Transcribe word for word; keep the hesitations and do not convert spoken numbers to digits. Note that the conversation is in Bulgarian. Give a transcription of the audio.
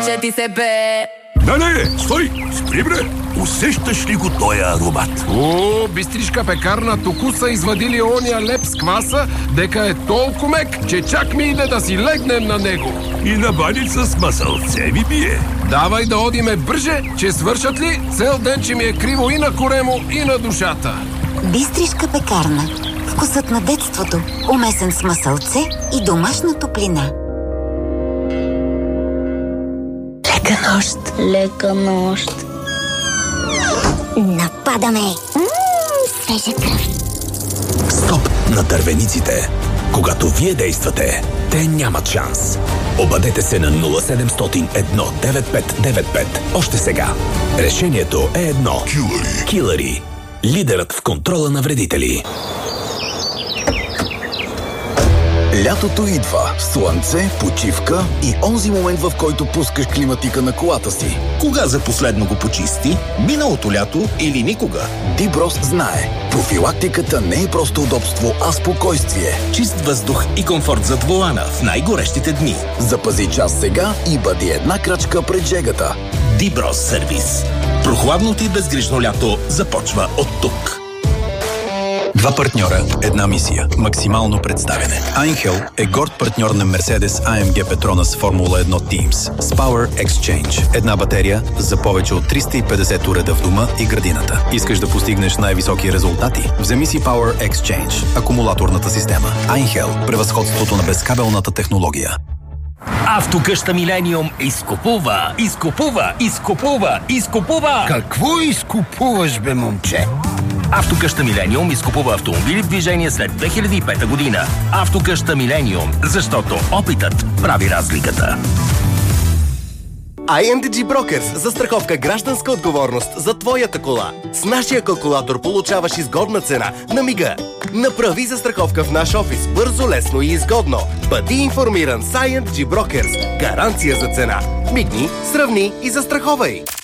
че ти се бе. Не, не, стой! Спри, бре! Усещаш ли го тоя аромат? О, бистришка пекарна току са извадили ония леп с кваса, дека е толкова мек, че чак ми иде да си легнем на него. И на баница с масълце ми бие. Давай да одиме бърже, че свършат ли цел ден, че ми е криво и на коремо, и на душата. Бистришка пекарна. Вкусът на детството, умесен с масълце и домашна топлина. Лека нощ. Лека нощ. Нападаме. Ммм, свежа кръв. Стоп на тървениците. Когато вие действате, те нямат шанс. Обадете се на нула седемстотин едно девет пет девет пет. Още сега. Решението е едно. Килъри. Килъри. Лидерът в контрола на вредители. Лятото идва. Слънце, почивка и онзи момент, в който пускаш климатика на колата си. Кога за последно го почисти? Миналото лято или никога? Диброс знае. Профилактиката не е просто удобство, а спокойствие. Чист въздух и комфорт зад волана в най-горещите дни. Запази час сега и бъди една крачка пред жегата. Диброс сервис. Прохладното и безгрижно лято започва от тук. Два партньора, една мисия. Максимално представяне. Айнхел е горд партньор на Mercedes ей ем джи Petronas Формула едно Teams с Power Exchange. Една батерия за повече от триста и петдесет уреда в дома и градината. Искаш да постигнеш най-високи резултати? Вземи си Power Exchange, акумулаторната система. Айнхел – превъзходството на безкабелната технология. Автокъща Милениум изкупува, изкупува, изкупува, изкупува! Какво изкупуваш, бе, момче? Автокъща Милениум изкупува автомобили в движение след две хиляди и пета година. Автокъща Милениум, защото опитът прави разликата. ай ен ди джи Brokers – застраховка гражданска отговорност за твоята кола. С нашия калкулатор получаваш изгодна цена на мига. Направи застраховка в наш офис бързо, лесно и изгодно. Бъди информиран с ай ен ди джи Brokers. Гаранция за цена. Мигни, сравни и застраховай.